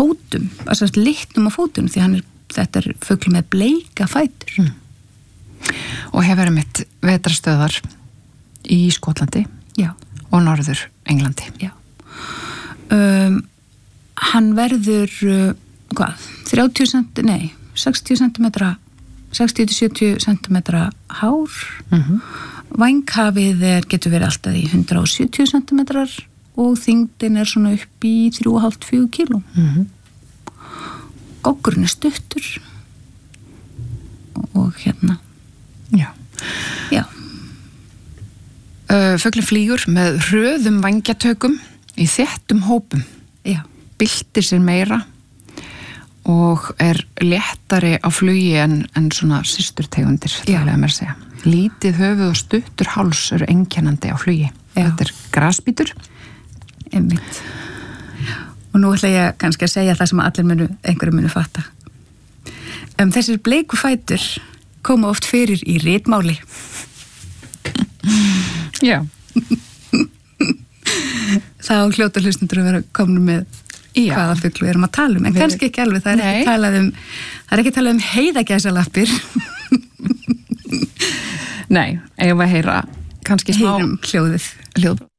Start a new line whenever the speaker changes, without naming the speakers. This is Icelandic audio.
fótum, litnum á fótum því þetta fugl með bleika fætur.
Og hefur mitt vetrarstöðar í Skotlandi og Norður Englandi.
Já. Hann verður 60 cm 60-70 cm hár. Vænghafið getur verið alltaf í 170 cm og þyngdin svona upp í 3,5-4 kíló. Goggurinn stuttur og hérna. Já.
Fuglinn flýgur með hröðum vængjatökum í þéttum hópum.
Já.
Byltir sér meira og léttari á flugi en svona systurtegundir, þegar mér segja. Lítið höfuð og stuttur háls eru einkennandi á flugi. Þetta grasbítur.
Einmitt. Og nú ætla ég kannski að segja það sem einhverju munu fatta. Þessir bleiku fætur koma oft fyrir í ritmáli.
Já.
Þá hljóta hlustendur að vera komnir með hvaða fugl við erum að tala en kannski ekki alveg, það er ekki talað um heiðagæsalappir.
Nei, eigum að heyra kannski smá
hljóðið.